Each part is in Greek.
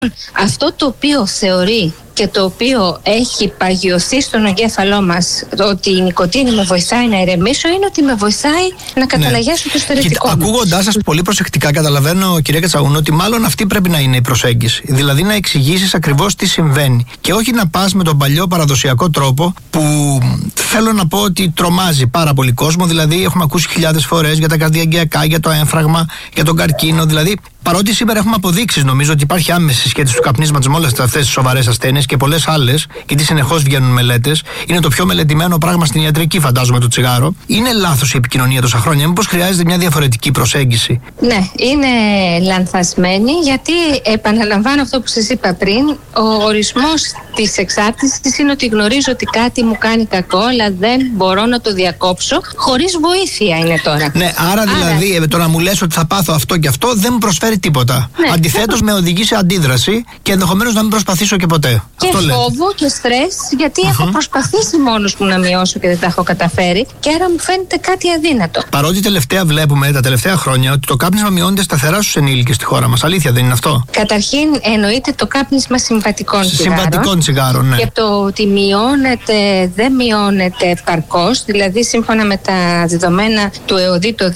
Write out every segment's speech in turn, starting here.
Αυτό το οποίο θεωρεί και το οποίο έχει παγιωθεί στον εγκέφαλό μας, ότι η νοικοτήνη με βοηθάει να ηρεμήσω, είναι ότι με βοηθάει να καταλαγιάσω το στερετικό μου. Ακούγοντάς σας πολύ προσεκτικά, καταλαβαίνω, κυρία Κατσαγούνου, ότι μάλλον αυτή πρέπει να είναι η προσέγγιση. Δηλαδή να εξηγήσεις ακριβώς τι συμβαίνει. Και όχι να πας με τον παλιό παραδοσιακό τρόπο που θέλω να πω ότι τρομάζει πάρα πολύ κόσμο. Δηλαδή, έχουμε ακούσει χιλιάδες φορές για τα καρδιαγγειακά, για το έμφραγμα, για τον καρκίνο. Δηλαδή, παρότι σήμερα έχουμε αποδείξεις, νομίζω ότι υπάρχει άμεση σχέση του καπνίσματος με όλες αυτές τις σοβαρές ασθένειες και πολλές άλλες, γιατί συνεχώς βγαίνουν μελέτες. Είναι το πιο μελετημένο πράγμα στην ιατρική, φαντάζομαι, το τσιγάρο. Είναι λάθος η επικοινωνία τόσα χρόνια? Μήπως χρειάζεται μια διαφορετική προσέγγιση? Ναι, είναι λανθασμένη, γιατί επαναλαμβάνω αυτό που σας είπα πριν. Ο ορισμός της εξάρτησης είναι ότι γνωρίζω ότι κάτι μου κάνει κακό, αλλά δεν μπορώ να το διακόψω. Χωρίς βοήθεια είναι τώρα. Ναι, άρα δηλαδή το να μου λες ότι θα πάθω αυτό και αυτό δεν μου προσφέρει τίποτα. Ναι, αντιθέτως, με οδηγεί σε αντίδραση και ενδεχομένως να μην προσπαθήσω και ποτέ. Και αυτό φόβο και στρες, γιατί έχω προσπαθήσει μόνος μου να μειώσω και δεν τα έχω καταφέρει, και άρα μου φαίνεται κάτι αδύνατο. Παρότι τελευταία βλέπουμε τα τελευταία χρόνια ότι το κάπνισμα μειώνεται σταθερά στους ενήλικες στη χώρα μας. Αλήθεια δεν είναι αυτό? Καταρχήν, εννοείται το κάπνισμα συμβατικών τσιγάρων. Ναι. Και το ότι μειώνεται, δεν μειώνεται επαρκώς. Δηλαδή, σύμφωνα με τα δεδομένα του ΕΟΔΗ το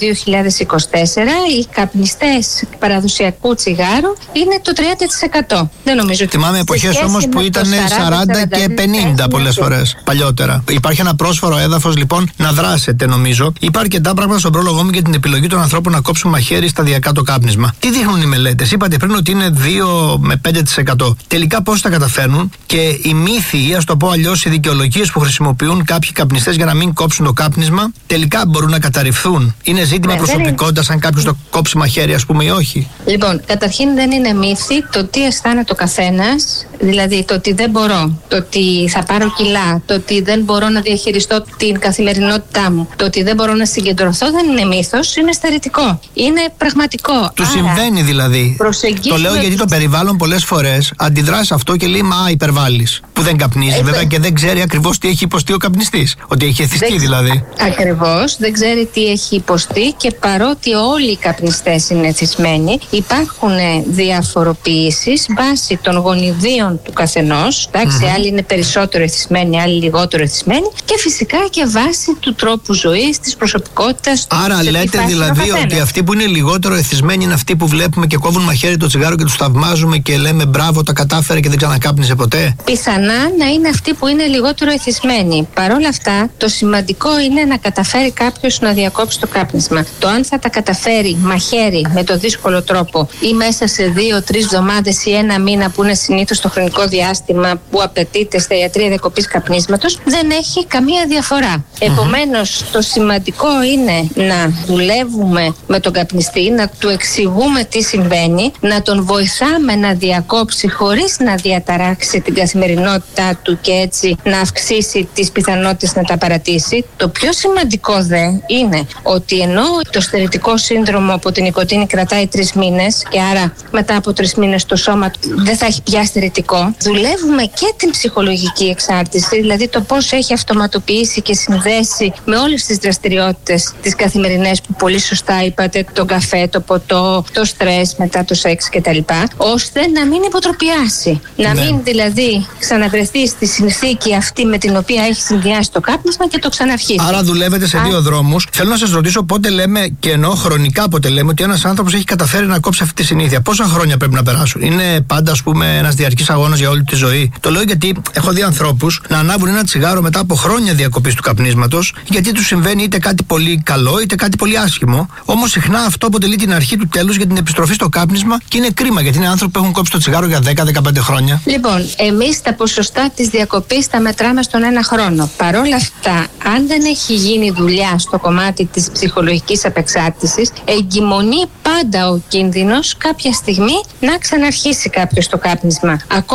2024, οι καπνιστές παραδοσιακού τσιγάρου είναι το 30%. Δεν νομίζω ότι. Θυμάμαι εποχές όμως που ήταν 40 και 50 πολλές φορές παλιότερα. Υπάρχει ένα πρόσφορο έδαφος λοιπόν να δράσετε, νομίζω. Υπάρχει αρκετά πράγματα στον πρόλογο μου για την επιλογή των ανθρώπων να κόψουν μαχαίρι σταδιακά το κάπνισμα. Τι δείχνουν οι μελέτες? Είπατε πριν ότι είναι 2 με 5%. Τελικά πώς τα καταφέρνουν? Και οι μύθοι, ή ας το πω αλλιώς οι δικαιολογίες που χρησιμοποιούν κάποιοι καπνιστές για να μην κόψουν το κάπνισμα, τελικά μπορούν να καταρριφθούν? Είναι ζήτημα προσωπικότητας αν κάποιος το κόψει μαχαίρι, ας πούμε, ή όχι? Λοιπόν, καταρχήν δεν είναι μύθι το τι αισθάνεται ο καθένας, δηλαδή το ότι δεν μπορώ, το ότι θα πάρω κιλά, το ότι δεν μπορώ να διαχειριστώ την καθημερινότητά μου, το ότι δεν μπορώ να συγκεντρωθώ, δεν είναι μύθος, είναι στερετικό. Είναι πραγματικό. Του συμβαίνει δηλαδή. Το λέω γιατί το περιβάλλον πολλές φορές αντιδρά σε αυτό και λέει μα υπερβάλλεις. Που δεν καπνίζει βέβαια και δεν ξέρει ακριβώς τι έχει υποστεί ο καπνιστής. Ότι έχει εθιστεί δηλαδή. Ακριβώς, δεν ξέρει τι έχει υποστεί, και παρότι όλοι οι καπνιστές είναι εθισμένοι, υπάρχουν διαφοροποιήσεις βάσει των γονιδίων του καθενός. Εντάξει, άλλοι είναι περισσότερο εθισμένοι, άλλοι λιγότερο εθισμένοι, και φυσικά και βάσει του τρόπου ζωής, της προσωπικότητας. Άρα λέτε δηλαδή ότι αυτοί που είναι λιγότερο εθισμένοι είναι αυτοί που βλέπουμε και κόβουν μαχαίρι το τσιγάρο και τους θαυμάζουμε και λέμε μπράβο, τα κατάφερε και δεν ξανακάπνισε ποτέ? Πιθανά να είναι αυτοί που είναι λιγότερο εθισμένοι. Παρ' όλα αυτά, το σημαντικό είναι να καταφέρει κάποιος να διακόψει το κάπνισμα. Το αν θα τα καταφέρει μαχαίρι με το δύσκολο τρόπο ή μέσα σε 2-3 εβδομάδες ή 1 μήνα, που είναι συνήθως το χρονικό διάστημα που απαιτείται στα ιατρεία διακοπής καπνίσματος, δεν έχει καμία διαφορά. Επομένως, το σημαντικό είναι να δουλεύουμε με τον καπνιστή, να του εξηγούμε τι συμβαίνει, να τον βοηθάμε να διακόψει χωρίς να διαταράξει την καθημερινότητά του και έτσι να αυξήσει τις πιθανότητες να τα παρατήσει. Το πιο σημαντικό δε είναι ότι ενώ το στερετικό σύνδρομο από την νοικοτήνη κρατάει 3 μήνες και άρα μετά από 3 μήνες το σώμα δεν θα έχει πια στερετικό, δουλεύουμε και την ψυχολογική εξάρτηση, δηλαδή το πώς έχει αυτοματοποιήσει και συνδέσει με όλες τις δραστηριότητες τις καθημερινές που πολύ σωστά είπατε, τον καφέ, το ποτό, το στρες, μετά το σεξ κτλ., ώστε να μην υποτροπιάσει. Να μην δηλαδή ξαναβρεθεί στη συνθήκη αυτή με την οποία έχει συνδυάσει το κάπνισμα και το ξαναρχίσει. Άρα δουλεύετε σε 2 δρόμους. Θέλω να σας ρωτήσω πότε λέμε, και εννοώ χρονικά πότε λέμε, ότι ένας άνθρωπος έχει καταφέρει να κόψει αυτή τη συνήθεια. Πόσα χρόνια πρέπει να περάσουν? Είναι πάντα, ας πούμε, ένας διαρκής αγώνας για όλη τη ζωή? Το λέω γιατί έχω δει ανθρώπους να ανάβουν ένα τσιγάρο μετά από χρόνια διακοπής του καπνίσματος, γιατί τους συμβαίνει είτε κάτι πολύ καλό είτε κάτι πολύ άσχημο. Όμως συχνά αυτό αποτελεί την αρχή του τέλους για την επιστροφή στο κάπνισμα, και είναι κρίμα γιατί είναι άνθρωποι που έχουν κόψει το τσιγάρο για 10-15 χρόνια. Λοιπόν, εμείς τα ποσοστά της διακοπής τα μετράμε στον 1 χρόνο. Παρ' όλα αυτά, αν δεν έχει γίνει δουλειά στο κομμάτι της ψυχολογικής απεξάρτησης, εγκυμονεί πάντα ο κίνδυνος κάποια στιγμή να ξαναρχίσει κάποιος το κάπνισμα. Ακόμη και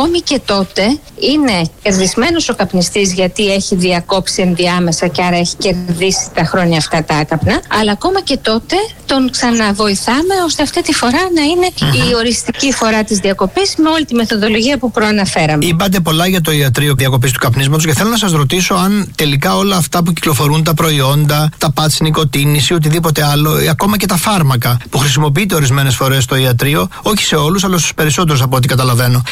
τότε είναι κερδισμένος ο καπνιστής, γιατί έχει διακόψει ενδιάμεσα και άρα έχει κερδίσει τα χρόνια αυτά τα άκαπνα. Αλλά ακόμα και τότε τον ξαναβοηθάμε ώστε αυτή τη φορά να είναι η οριστική φορά της διακοπής, με όλη τη μεθοδολογία που προαναφέραμε. Είπατε πολλά για το ιατρείο διακοπής του καπνίσματος και θέλω να σας ρωτήσω αν τελικά όλα αυτά που κυκλοφορούν, τα προϊόντα, τα πατς νικοτίνης ή οτιδήποτε άλλο, ακόμα και τα φάρμακα που χρησιμοποιείται ορισμένες φορές στο ιατρείο, όχι σε όλους αλλά στους περισσότερους από ό,τι καταλαβαίνω,